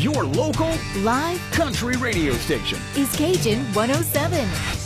Your local Live country radio station. is Cajun 107.